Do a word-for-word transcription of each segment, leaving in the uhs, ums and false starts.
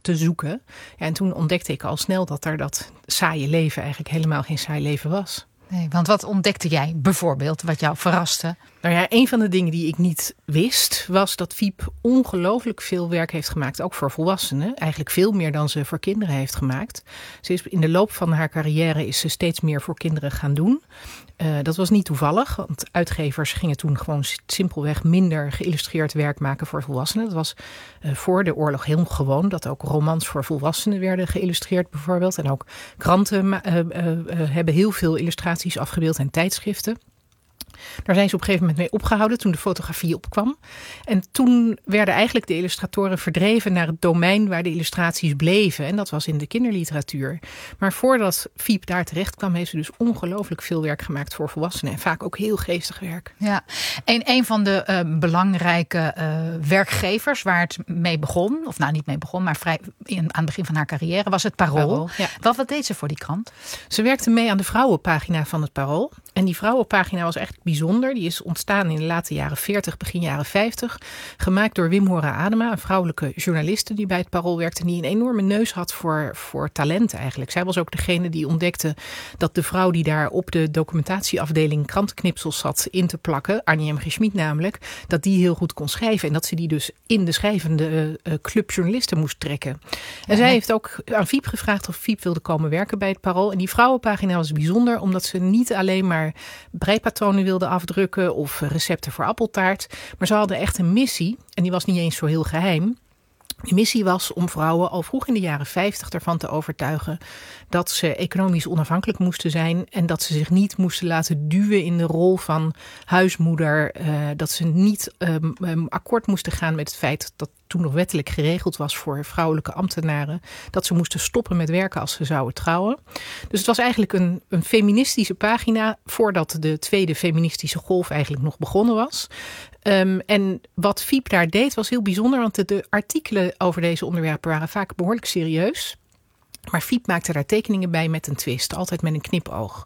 te zoeken. Ja, en toen ontdekte ik al snel dat er dat saaie leven eigenlijk helemaal geen saai leven was. Nee, want wat ontdekte jij bijvoorbeeld, wat jou verraste? Nou ja, een van de dingen die ik niet wist, was dat Fiep ongelooflijk veel werk heeft gemaakt, ook voor volwassenen. Eigenlijk veel meer dan ze voor kinderen heeft gemaakt. Ze is in de loop van haar carrière is ze steeds meer voor kinderen gaan doen. Uh, dat was niet toevallig, want uitgevers gingen toen gewoon simpelweg minder geïllustreerd werk maken voor volwassenen. Dat was uh, voor de oorlog heel gewoon dat ook romans voor volwassenen werden geïllustreerd bijvoorbeeld. En ook kranten uh, uh, uh, hebben heel veel illustraties afgebeeld en tijdschriften. Daar zijn ze op een gegeven moment mee opgehouden toen de fotografie opkwam. En toen werden eigenlijk de illustratoren verdreven naar het domein waar de illustraties bleven. En dat was in de kinderliteratuur. Maar voordat Fiep daar terecht kwam, heeft ze dus ongelooflijk veel werk gemaakt voor volwassenen. En vaak ook heel geestig werk. Ja, en een van de uh, belangrijke uh, werkgevers waar het mee begon, of nou niet mee begon, maar vrij in, aan het begin van haar carrière, was het Parool. Parool ja. wat, wat deed ze voor die krant? Ze werkte mee aan de vrouwenpagina van het Parool. En die vrouwenpagina was echt bijzonder. Die is ontstaan in de late jaren veertig, begin jaren vijftig. Gemaakt door Wim Hora Adema, een vrouwelijke journaliste die bij het Parool werkte. En die een enorme neus had voor, voor talent eigenlijk. Zij was ook degene die ontdekte dat de vrouw die daar op de documentatieafdeling krantenknipsels zat in te plakken, Annie M G. Schmid namelijk, dat die heel goed kon schrijven. En dat ze die dus in de schrijvende uh, club journalisten moest trekken. En ja, zij nee. heeft ook aan Fiep gevraagd of Fiep wilde komen werken bij het Parool. En die vrouwenpagina was bijzonder omdat ze niet alleen maar breipatronen wilden afdrukken of recepten voor appeltaart. Maar ze hadden echt een missie en die was niet eens zo heel geheim. De missie was om vrouwen al vroeg in de jaren vijftig ervan te overtuigen dat ze economisch onafhankelijk moesten zijn en dat ze zich niet moesten laten duwen in de rol van huismoeder. Uh, dat ze niet um, um, akkoord moesten gaan met het feit dat toen nog wettelijk geregeld was voor vrouwelijke ambtenaren, dat ze moesten stoppen met werken als ze zouden trouwen. Dus het was eigenlijk een, een feministische pagina voordat de tweede feministische golf eigenlijk nog begonnen was. Um, en wat Fiep daar deed was heel bijzonder, want de, de artikelen over deze onderwerpen waren vaak behoorlijk serieus. Maar Fiep maakte daar tekeningen bij met een twist, altijd met een knipoog.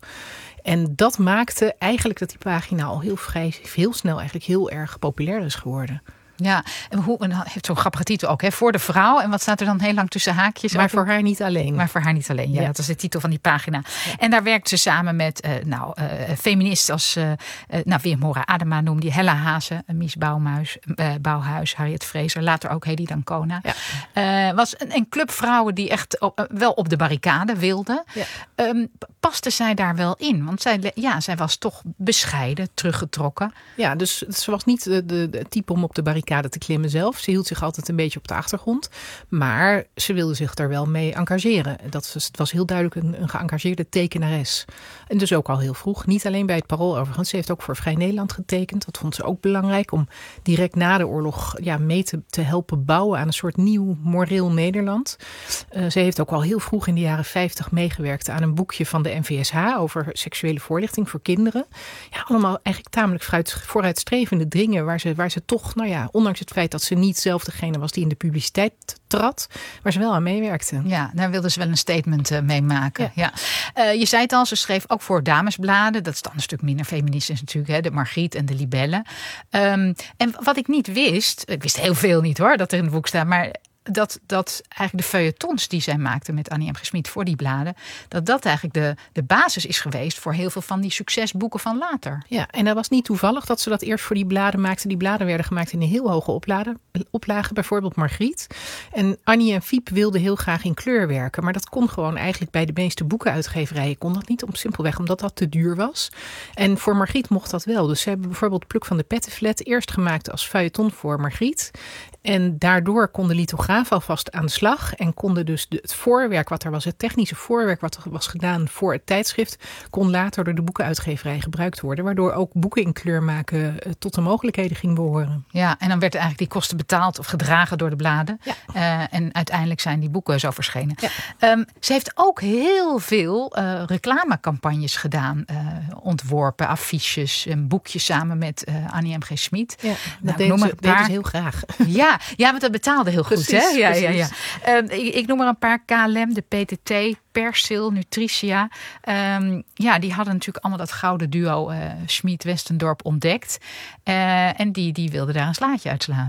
En dat maakte eigenlijk dat die pagina al heel vrij, heel snel eigenlijk heel erg populair is geworden. Ja, en hoe en heeft zo'n grappige titel ook, hè? Voor de vrouw. En wat staat er dan heel lang tussen haakjes? Maar over? voor haar niet alleen. Maar voor haar niet alleen, ja. ja. Dat is de titel van die pagina. Ja. En daar werkt ze samen met uh, nou, uh, feministen als uh, uh, nou, Wim Hora Adema noemde die, Hella Haase, Mies Bouwmuis, uh, Bouwhuis, Harriet Fraser, later ook Hedy Dancona. Ja. Uh, was een, een club vrouwen die echt op, uh, wel op de barricade wilden. Ja. Um, paste zij daar wel in? Want zij, ja, zij was toch bescheiden, teruggetrokken. Ja, dus ze was niet de, de, de type om op de barricade te klimmen zelf. Ze hield zich altijd een beetje op de achtergrond. Maar ze wilde zich daar wel mee engageren. Dat was, het was heel duidelijk een, een geëngageerde tekenares. En dus ook al heel vroeg. Niet alleen bij het Parool overigens. Ze heeft ook voor Vrij Nederland getekend. Dat vond ze ook belangrijk. Om direct na de oorlog ja, mee te, te helpen bouwen aan een soort nieuw moreel Nederland. Uh, ze heeft ook al heel vroeg in de jaren vijftig meegewerkt aan een boekje van de N V S H over seksuele voorlichting voor kinderen. Ja, allemaal eigenlijk tamelijk vooruitstrevende dingen waar ze, waar ze toch, nou ja, ondanks het feit dat ze niet zelf degene was die in de publiciteit trad, waar ze wel aan meewerkte. Ja, daar wilde ze wel een statement uh, mee maken. Ja. Ja. Uh, je zei het al, ze schreef ook voor damesbladen. Dat is dan een stuk minder feministisch natuurlijk, hè? De Margriet en de Libelle. Um, en wat ik niet wist, ik wist heel veel niet hoor, dat er in het boek staat, maar dat, dat eigenlijk de feuilletons die zij maakte met Annie M G. Schmid voor die bladen, dat dat eigenlijk de, de basis is geweest voor heel veel van die succesboeken van later. Ja, en dat was niet toevallig dat ze dat eerst voor die bladen maakte. Die bladen werden gemaakt in een heel hoge oplade, oplage, bijvoorbeeld Margriet. En Annie en Fiep wilden heel graag in kleur werken, maar dat kon gewoon eigenlijk bij de meeste boekenuitgeverijen kon dat niet, om simpelweg omdat dat te duur was. En voor Margriet mocht dat wel. Dus ze hebben bijvoorbeeld Pluk van de Pettenflat eerst gemaakt als feuilleton voor Margriet. En daardoor kon de lithograaf alvast aan de slag en konden dus de, het voorwerk wat er was, het technische voorwerk wat er was gedaan voor het tijdschrift, kon later door de boekenuitgeverij gebruikt worden, waardoor ook boeken in kleur maken tot de mogelijkheden ging behoren. Ja, en dan werd eigenlijk die kosten betaald of gedragen door de bladen. Ja. Uh, en uiteindelijk zijn die boeken zo verschenen. Ja. Um, ze heeft ook heel veel uh, reclamecampagnes gedaan, uh, ontworpen, affiches, en boekjes samen met uh, Annie M G. Schmid. Ja, dat nou, deed, ze, deed ze heel graag. Ja. Ja, want dat betaalde heel goed. Precies, hè? Ja, precies. ja, ja. Um, ik, ik noem er een paar. K L M, de P T T, Persil, Nutricia. Um, ja, die hadden natuurlijk allemaal dat gouden duo uh, Schmid-Westendorp ontdekt. Uh, en die, die wilden daar een slaatje uitslaan.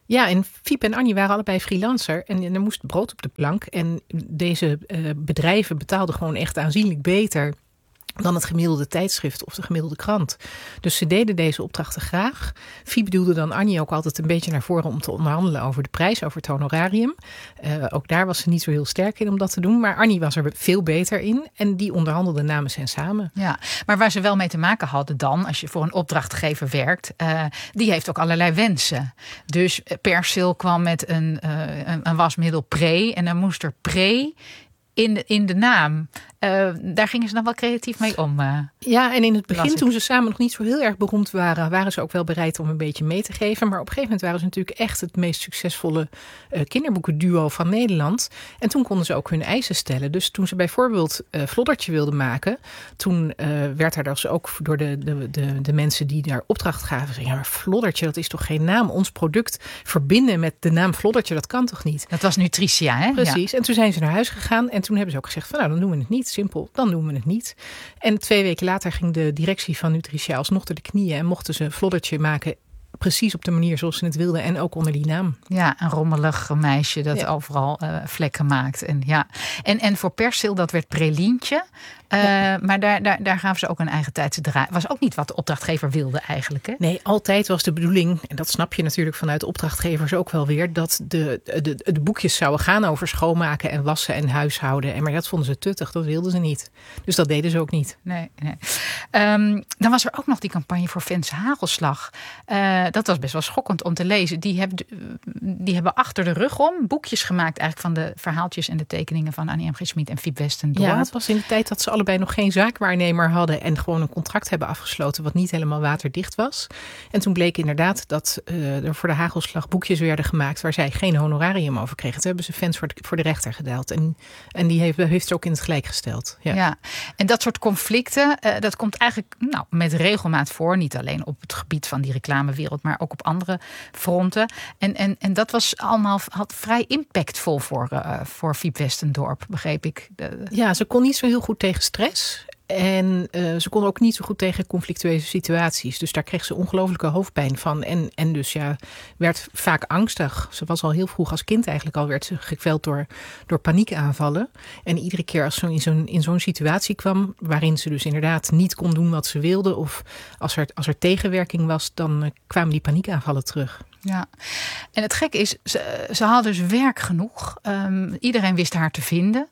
Ja, en Fiep en Annie waren allebei freelancer en er moest brood op de plank. En deze uh, bedrijven betaalden gewoon echt aanzienlijk beter dan het gemiddelde tijdschrift of de gemiddelde krant. Dus ze deden deze opdrachten graag. Fiep duwde dan Annie ook altijd een beetje naar voren om te onderhandelen over de prijs, over het honorarium. Uh, ook daar was ze niet zo heel sterk in om dat te doen. Maar Annie was er veel beter in en die onderhandelde namens hen samen. Ja, maar waar ze wel mee te maken hadden dan, als je voor een opdrachtgever werkt, uh, die heeft ook allerlei wensen. Dus Persil kwam met een, uh, een, een wasmiddel Pre en dan moest er Pre in de, in de naam. Uh, daar gingen ze dan wel creatief mee om. Uh, ja, en in het begin, toen ze samen nog niet zo heel erg beroemd waren, waren ze ook wel bereid om een beetje mee te geven. Maar op een gegeven moment waren ze natuurlijk echt het meest succesvolle uh, kinderboekenduo van Nederland. En toen konden ze ook hun eisen stellen. Dus toen ze bijvoorbeeld uh, Floddertje wilden maken, toen uh, werd er dus ook door de, de, de, de mensen die daar opdracht gaven, zeggen, ja, maar Floddertje, dat is toch geen naam? Ons product verbinden met de naam Floddertje, dat kan toch niet? Dat was Nutricia, hè? Precies. Ja. En toen zijn ze naar huis gegaan en toen hebben ze ook gezegd van, nou, dan doen we het niet. Simpel, dan doen we het niet. En twee weken later ging de directie van Nutricia alsnog door de knieën en mochten ze Floddertje maken precies op de manier zoals ze het wilden en ook onder die naam. Ja, een rommelig meisje dat ja. overal uh, vlekken maakt. En, ja. en, en voor Persil, dat werd Prelientje. Uh, ja. Maar daar, daar, daar gaven ze ook een eigen tijdse draai. Was ook niet wat de opdrachtgever wilde eigenlijk. Hè? Nee, altijd was de bedoeling, en dat snap je natuurlijk vanuit opdrachtgevers ook wel weer, dat de, de, de boekjes zouden gaan over schoonmaken en wassen en huishouden. En maar dat vonden ze tuttig, dat wilden ze niet. Dus dat deden ze ook niet. Nee, nee. Um, dan was er ook nog die campagne voor Fense Hagelslag. Uh, dat was best wel schokkend om te lezen. Die hebben, die hebben achter de rug om boekjes gemaakt eigenlijk van de verhaaltjes en de tekeningen van Annie M G. Schmid en Fiep Westendorp. Ja, het was in de tijd dat ze allebei nog geen zaakwaarnemer hadden en gewoon een contract hebben afgesloten wat niet helemaal waterdicht was. En toen bleek inderdaad dat uh, er voor de Hagelslag boekjes werden gemaakt waar zij geen honorarium over kregen. Toen hebben ze fans voor de, voor de rechter gedaald. En, en die heeft, heeft ze ook in het gelijk gesteld. Ja, ja. En dat soort conflicten, uh, dat komt eigenlijk nou, met regelmaat voor. Niet alleen op het gebied van die reclamewereld, maar ook op andere fronten. En, en, en dat was allemaal had vrij impactvol voor, uh, voor Fiep Westendorp, begreep ik. De, ja, ze kon niet zo heel goed tegen stress. En uh, ze kon ook niet zo goed tegen conflictueuze situaties. Dus daar kreeg ze ongelooflijke hoofdpijn van. En, en dus ja, werd vaak angstig. Ze was al heel vroeg als kind eigenlijk al werd ze gekweld door, door paniekaanvallen. En iedere keer als ze in zo'n, in zo'n situatie kwam, waarin ze dus inderdaad niet kon doen wat ze wilde, of als er, als er tegenwerking was, dan uh, kwamen die paniekaanvallen terug. Ja, en het gekke is, ze, ze had dus werk genoeg. Um, iedereen wist haar te vinden.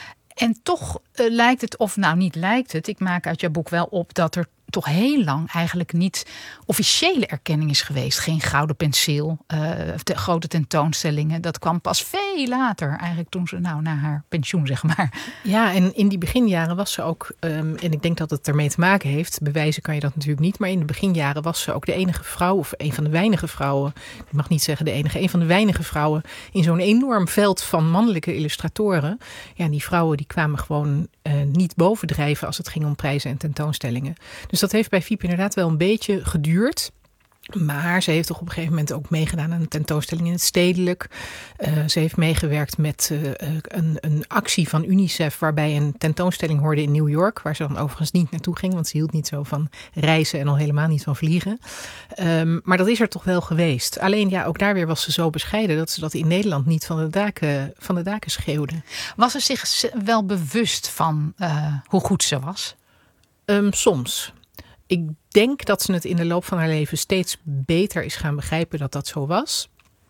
En toch uh, lijkt het, of nou niet lijkt het, ik maak uit jouw boek wel op dat er toch heel lang eigenlijk niet officiële erkenning is geweest. Geen gouden penseel, uh, de grote tentoonstellingen. Dat kwam pas veel later, eigenlijk toen ze nou naar haar pensioen, zeg maar. Ja, en in die beginjaren was ze ook, um, en ik denk dat het ermee te maken heeft, bewijzen kan je dat natuurlijk niet, maar in de beginjaren was ze ook de enige vrouw, of een van de weinige vrouwen, ik mag niet zeggen de enige, een van de weinige vrouwen in zo'n enorm veld van mannelijke illustratoren. Ja, en die vrouwen die kwamen gewoon uh, niet bovendrijven als het ging om prijzen en tentoonstellingen. Dus dat heeft bij Fiep inderdaad wel een beetje geduurd. Maar ze heeft toch op een gegeven moment ook meegedaan aan een tentoonstelling in het Stedelijk. Uh, ze heeft meegewerkt met uh, een, een actie van UNICEF waarbij een tentoonstelling hoorde in New York. Waar ze dan overigens niet naartoe ging, want ze hield niet zo van reizen en al helemaal niet van vliegen. Um, maar dat is er toch wel geweest. Alleen ja, ook daar weer was ze zo bescheiden dat ze dat in Nederland niet van de daken, van de daken schreeuwde. Was ze zich wel bewust van uh, hoe goed ze was? Um, soms. Ik denk dat ze het in de loop van haar leven steeds beter is gaan begrijpen dat dat zo was.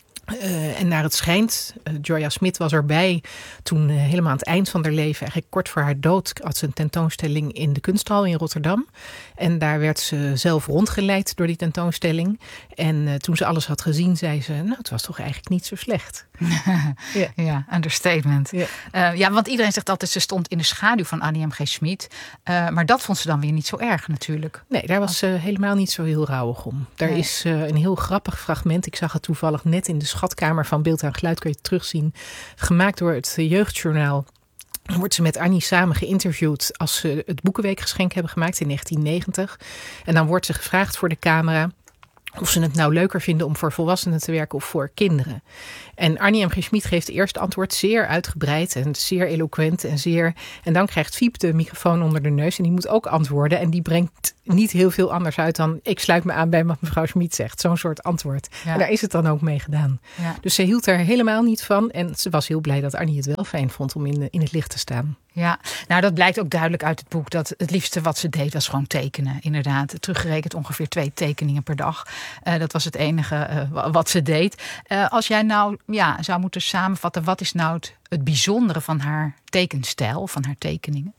Uh, en naar het schijnt, uh, Gioia Smit was erbij toen uh, helemaal aan het eind van haar leven, eigenlijk kort voor haar dood, had ze een tentoonstelling in de Kunsthal in Rotterdam. En daar werd ze zelf rondgeleid door die tentoonstelling. En uh, toen ze alles had gezien, zei ze, nou, het was toch eigenlijk niet zo slecht. ja. ja, understatement. Ja. Uh, ja, want iedereen zegt altijd, ze stond in de schaduw van Annie M G. Schmid. Uh, maar dat vond ze dan weer niet zo erg natuurlijk. Nee, daar was ze uh, helemaal niet zo heel rauwig om. Daar nee. is uh, een heel grappig fragment, ik zag het toevallig net in de schatkamer van Beeld en Geluid, kun je het terugzien, gemaakt door het Jeugdjournaal. Dan wordt ze met Annie samen geïnterviewd als ze het Boekenweekgeschenk hebben gemaakt in negentien negentig. En dan wordt ze gevraagd voor de camera of ze het nou leuker vinden om voor volwassenen te werken of voor kinderen. En Annie M. G. Schmid geeft eerst antwoord zeer uitgebreid en zeer eloquent en zeer. En dan krijgt Fiep de microfoon onder de neus en die moet ook antwoorden. En die brengt niet heel veel anders uit dan ik sluit me aan bij wat mevrouw Schmid zegt. Zo'n soort antwoord. Ja. En daar is het dan ook mee gedaan. Ja. Dus ze hield er helemaal niet van. En ze was heel blij dat Annie het wel fijn vond om in, de, in het licht te staan. Ja, nou dat blijkt ook duidelijk uit het boek. Dat het liefste wat ze deed was gewoon tekenen. Inderdaad, teruggerekend ongeveer twee tekeningen per dag. Uh, dat was het enige uh, wat ze deed. Uh, als jij nou ja, zou moeten samenvatten, wat is nou het, het bijzondere van haar tekenstijl, van haar tekeningen?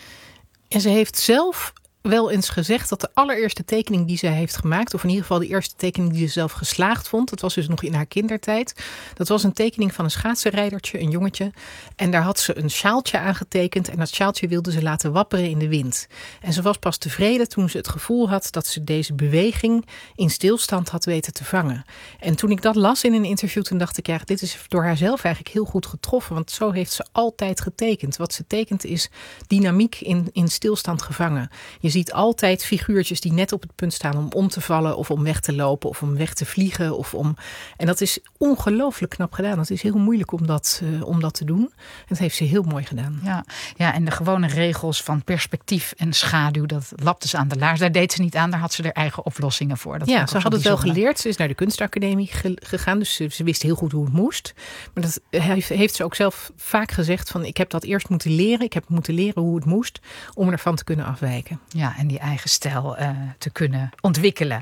En ze heeft zelf wel eens gezegd dat de allereerste tekening die zij heeft gemaakt, of in ieder geval de eerste tekening die ze zelf geslaagd vond, dat was dus nog in haar kindertijd. Dat was een tekening van een schaatsenrijdertje, een jongetje. En daar had ze een sjaaltje aangetekend en dat sjaaltje wilde ze laten wapperen in de wind. En ze was pas tevreden toen ze het gevoel had dat ze deze beweging in stilstand had weten te vangen. En toen ik dat las in een interview, toen dacht ik, ja, dit is door haarzelf eigenlijk heel goed getroffen, want zo heeft ze altijd getekend. Wat ze tekent is dynamiek in, in stilstand gevangen. Je ziet altijd figuurtjes die net op het punt staan om om te vallen of om weg te lopen of om weg te vliegen. Of om... En dat is ongelooflijk knap gedaan. Het is heel moeilijk om dat, uh, om dat te doen. En dat heeft ze heel mooi gedaan. Ja, ja, en de gewone regels van perspectief en schaduw, dat lapte ze aan de laars. Daar deed ze niet aan, daar had ze haar eigen oplossingen voor. Dat ja, ze had het wel geleerd. Ze is naar de kunstacademie ge- gegaan, dus ze, ze wist heel goed hoe het moest. Maar dat heeft, heeft ze ook zelf vaak gezegd van ik heb dat eerst moeten leren. Ik heb moeten leren hoe het moest om ervan te kunnen afwijken. Ja, en die eigen stijl uh, te kunnen ontwikkelen.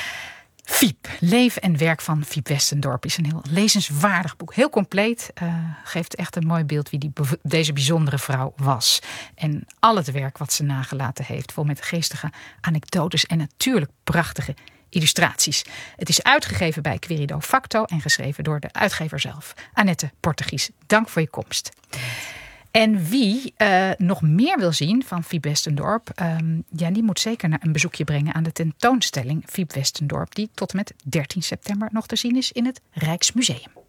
Fiep, leven en werk van Fiep Westendorp is een heel lezenswaardig boek. Heel compleet, uh, geeft echt een mooi beeld wie die, deze bijzondere vrouw was. En al het werk wat ze nagelaten heeft, vol met geestige anekdotes en natuurlijk prachtige illustraties. Het is uitgegeven bij Querido Facto en geschreven door de uitgever zelf, Annette Portegies. Dank voor je komst. En wie uh, nog meer wil zien van Fiep Westendorp, um, ja, die moet zeker naar een bezoekje brengen aan de tentoonstelling Fiep Westendorp, die tot en met dertien september nog te zien is in het Rijksmuseum.